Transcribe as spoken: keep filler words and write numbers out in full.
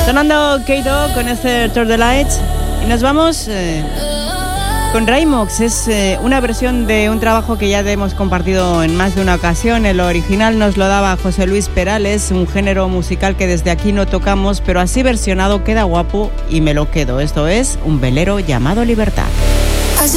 Sonando Kato con este Tour de Lights. Y nos vamos eh, con Raimox. Es eh, una versión de un trabajo que ya hemos compartido en más de una ocasión. El original nos lo daba José Luis Perales, un género musical que desde aquí no tocamos, pero así versionado queda guapo y me lo quedo. Esto es Un velero llamado Libertad.